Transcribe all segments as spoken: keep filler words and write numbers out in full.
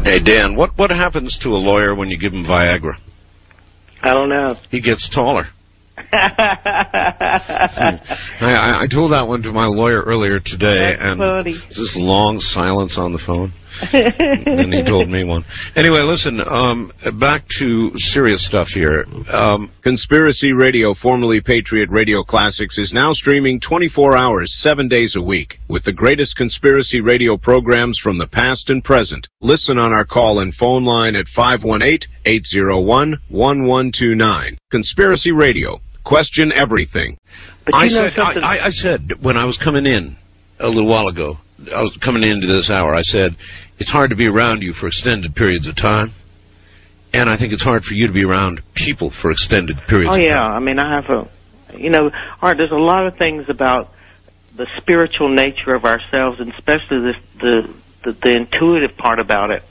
Hey, Dan, what, what happens to a lawyer when you give him Viagra? I don't know. He gets taller. I, I told that one to my lawyer earlier today, That's and funny. this long silence on the phone. And he told me one. Anyway, listen, um, back to serious stuff here. Um, Conspiracy Radio, formerly Patriot Radio Classics, is now streaming twenty-four hours, seven days a week, with the greatest conspiracy radio programs from the past and present. Listen on our call and phone line at five one eight, eight zero one, one one two nine. Conspiracy Radio. Question everything. But you I, know said, something? I, I said when I was coming in a little while ago, I was coming into this hour, I said, it's hard to be around you for extended periods of time, and I think it's hard for you to be around people for extended periods Oh, of yeah. time. I mean, I have a, you know, Art, there's a lot of things about the spiritual nature of ourselves, and especially this, the, the, the intuitive part about it.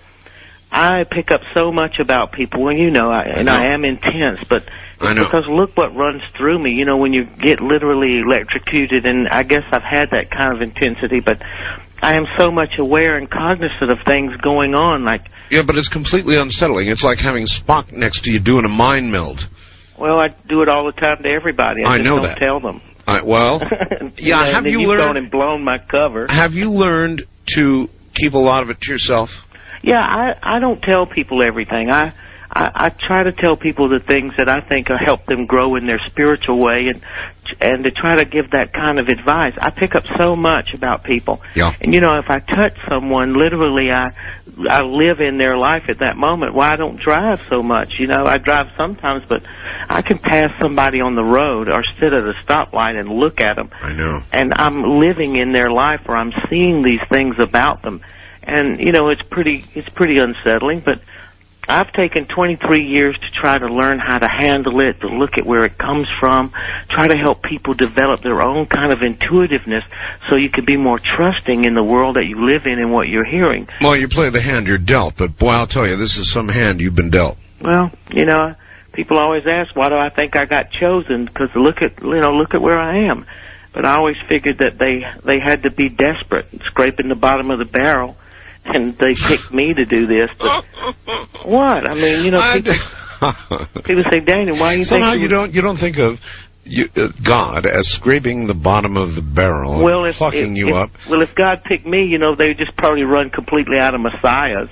I pick up so much about people, and you know, I, and I, I know. am intense, but I know. because look what runs through me. You know, when you get literally electrocuted, and I guess I've had that kind of intensity, but I am so much aware and cognizant of things going on. Like, Yeah, but it's completely unsettling. It's like having Spock next to you doing a mind meld. well, I do it all the time to everybody. I, I just know don't that. tell them. I, well, You yeah, know, have and then you you've learned- gone and blown my cover. have you learned to keep a lot of it to yourself? Yeah, I I don't tell people everything. I, I I try to tell people the things that I think will help them grow in their spiritual way, and and to try to give that kind of advice. I pick up so much about people. Yeah. And you know, if I touch someone, literally, I I live in their life at that moment. Why I don't drive so much? You know, I drive sometimes, but I can pass somebody on the road or sit at a stoplight and look at them. I know. And I'm living in their life, or I'm seeing these things about them. And, you know, it's pretty it's pretty unsettling, but I've taken twenty-three years to try to learn how to handle it, to look at where it comes from, try to help people develop their own kind of intuitiveness so you can be more trusting in the world that you live in and what you're hearing. Well, you play the hand you're dealt, but boy, I'll tell you, this is some hand you've been dealt. Well, you know, people always ask, why do I think I got chosen? Because look at, you know, look at where I am. But I always figured that they, they had to be desperate, scraping the bottom of the barrel, and they picked me to do this. But what? I mean, you know, people, people say, Daniel, why do you Somehow think you don't you don't think of you, uh, God as scraping the bottom of the barrel well, and if, fucking if, you if, up. Well, if God picked me, you know, they would just probably run completely out of messiahs.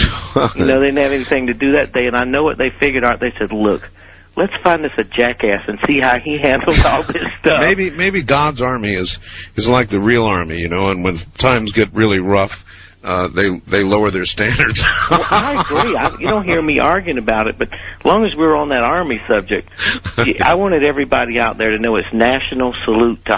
You know, they didn't have anything to do that day, and I know what they figured out. They said, look, let's find us a jackass and see how he handles all this stuff. Maybe maybe God's army is is like the real army, you know, and when times get really rough, uh, they they lower their standards. Well, I agree. I, you don't hear me arguing about it, but as long as we're on that Army subject, I wanted everybody out there to know it's National Salute to